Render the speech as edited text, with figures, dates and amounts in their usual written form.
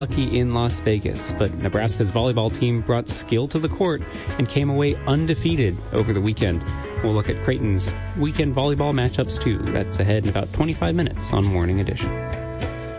Lucky in Las Vegas, but Nebraska's volleyball team brought skill to the court and came away undefeated over the weekend. We'll look at Creighton's weekend volleyball matchups too. That's ahead in about 25 minutes on Morning Edition.